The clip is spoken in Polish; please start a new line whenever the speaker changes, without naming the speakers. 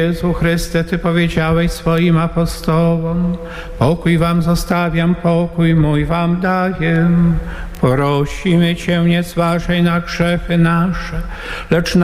Jezu Chryste, Ty powiedziałeś swoim apostołom: pokój wam zostawiam, pokój mój wam daję. Prosimy Cię, nie zważaj na grzechy nasze, lecz na